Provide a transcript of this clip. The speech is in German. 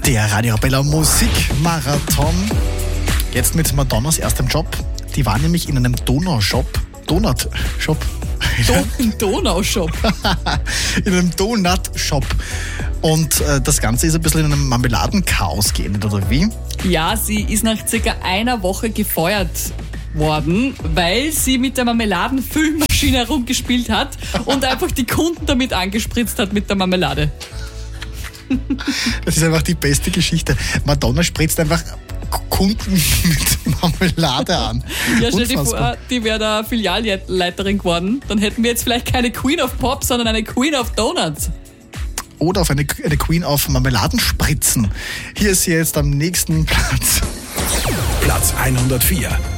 Der Radio Arabella Musikmarathon. Jetzt mit Madonnas erstem Job. Die war nämlich in einem Donaushop. Donut-Shop. Donaushop. In einem Donut-Shop. Und das Ganze ist ein bisschen in einem Marmeladenchaos geendet, oder wie? Ja, sie ist nach circa einer Woche gefeuert worden, weil sie mit der Marmeladenfüllmaschine herumgespielt hat und einfach die Kunden damit angespritzt hat mit der Marmelade. Das ist einfach die beste Geschichte. Madonna spritzt einfach Kunden mit Marmelade an. Ja, stell dir Unfassbar. vor, die wäre da Filialleiterin geworden. Dann hätten wir jetzt vielleicht keine Queen of Pop, sondern eine Queen of Donuts. Oder auf eine Queen auf Marmeladenspritzen. Hier ist sie jetzt am nächsten Platz. Platz 104.